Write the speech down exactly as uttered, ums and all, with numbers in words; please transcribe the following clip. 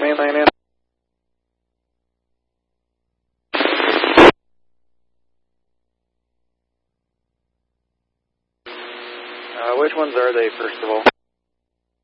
mainline in. Uh, which ones are they, first of all?